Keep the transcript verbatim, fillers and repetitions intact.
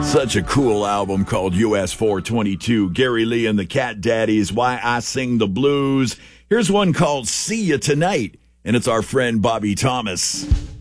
Such a cool album called U S four twenty-two. Gary Lee and the Cat Daddies, Why I Sing the Blues. Here's one called See Ya Tonight, and it's our friend Bobby Thomas.